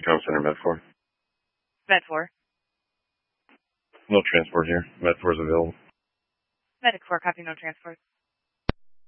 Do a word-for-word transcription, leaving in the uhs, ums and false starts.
Com Center, Med four. Med four. No transport here. Med four is available. Medic four, copy, no transport.